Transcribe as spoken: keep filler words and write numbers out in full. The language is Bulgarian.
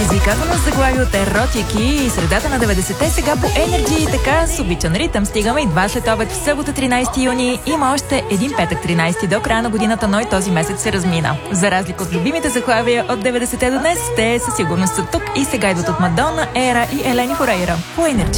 Предизвикателно заглавие от еротики и средата на деветдесетте сега по Energy и така с обичан ритъм стигаме и два след обед в събота тринайсети юни. Има още един петък тринайсети до края на годината, но и този месец се размина. За разлика от любимите заглавия от деветдесетте до днес, те със сигурност са тук и сега идват от Мадона, Ера и Елени Форейра по Energy.